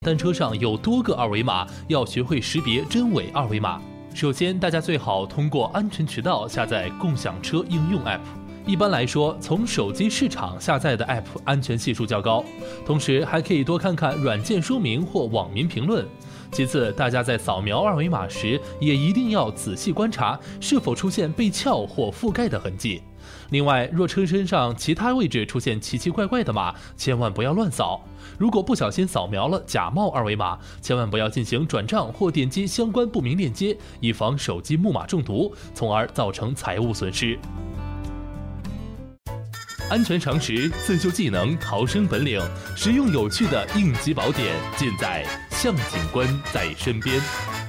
单车上有多个二维码，要学会识别真伪二维码。首先，大家最好通过安全渠道下载共享车应用 App。一般来说，从手机市场下载的 App 安全系数较高，同时还可以多看看软件说明或网民评论。其次，大家在扫描二维码时，也一定要仔细观察是否出现被撬或覆盖的痕迹。另外，若车身上其他位置出现奇奇怪怪的码，千万不要乱扫。如果不小心扫描了假冒二维码，千万不要进行转账或点击相关不明链接，以防手机木马中毒，从而造成财物损失。安全常识、自救技能、逃生本领，实用有趣的应急宝典，尽在向警官在身边。